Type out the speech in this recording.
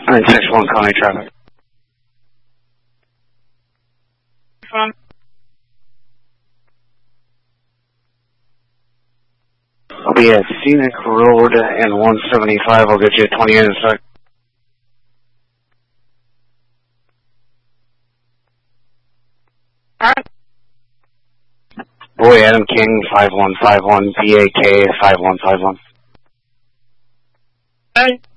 6-1 County traffic. I'll be at Scenic Road and 175. I'll get you 20 in a sec. Alright. Boy, Adam King, 5151, BAK, 5151. Hey.